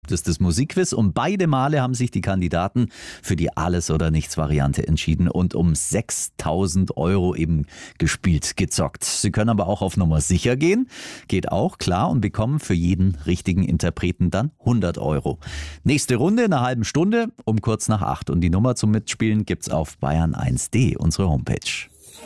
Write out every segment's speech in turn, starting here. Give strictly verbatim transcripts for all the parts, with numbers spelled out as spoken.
beliebtestes Musikquiz. Und beide Male haben sich die Kandidaten für die Alles-oder-Nichts-Variante entschieden und um sechstausend Euro eben gespielt, gezockt. Sie können aber auch auf Nummer sicher gehen. Geht auch, klar, und bekommen für jeden richtigen Interpreten dann hundert Euro. Nächste Runde in einer halben Stunde um kurz nach acht. Und die Nummer zum Mitspielen gibt's auf bayern eins punkt de, unsere Homepage.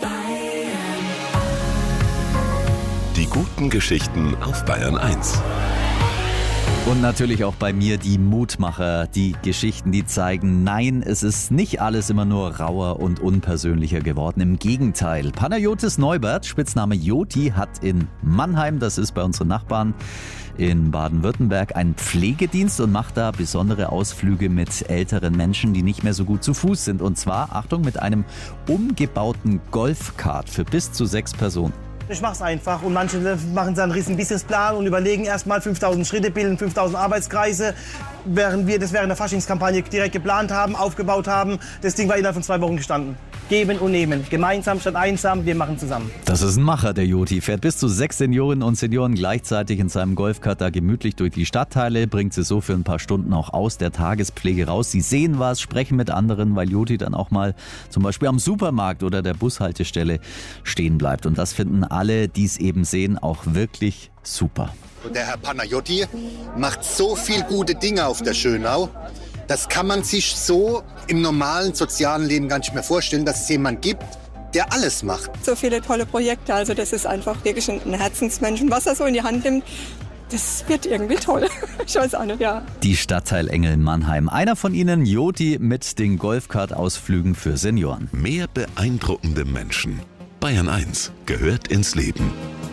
Die guten Geschichten auf Bayern eins. Und natürlich auch bei mir die Mutmacher, die Geschichten, die zeigen, nein, es ist nicht alles immer nur rauer und unpersönlicher geworden. Im Gegenteil. Panayotis Neubert, Spitzname Joti, hat in Mannheim, das ist bei unseren Nachbarn in Baden-Württemberg, einen Pflegedienst und macht da besondere Ausflüge mit älteren Menschen, die nicht mehr so gut zu Fuß sind. Und zwar, Achtung, mit einem umgebauten Golfkart für bis zu sechs Personen. Ich mach's einfach und manche machen dann einen riesen Businessplan und überlegen erstmal fünftausend Schritte, bilden fünftausend Arbeitskreise, während wir das während der Faschingskampagne direkt geplant haben, aufgebaut haben. Das Ding war innerhalb von zwei Wochen gestanden. Geben und nehmen. Gemeinsam statt einsam, wir machen zusammen. Das ist ein Macher, der Joti. Fährt bis zu sechs Seniorinnen und Senioren gleichzeitig in seinem Golfkart da gemütlich durch die Stadtteile, bringt sie so für ein paar Stunden auch aus der Tagespflege raus. Sie sehen was, sprechen mit anderen, weil Joti dann auch mal zum Beispiel am Supermarkt oder der Bushaltestelle stehen bleibt. Und das finden alle, die es eben sehen, auch wirklich super. Der Herr Panayotis macht so viel gute Dinge auf der Schönau. Das kann man sich so im normalen sozialen Leben gar nicht mehr vorstellen, dass es jemanden gibt, der alles macht. So viele tolle Projekte, also das ist einfach wirklich ein Herzensmensch. Und was er so in die Hand nimmt, das wird irgendwie toll. Ich weiß auch nicht, ja. Die Stadtteilengel Mannheim. Einer von ihnen, Joti, mit den Golfkart-Ausflügen für Senioren. Mehr beeindruckende Menschen. Bayern eins gehört ins Leben.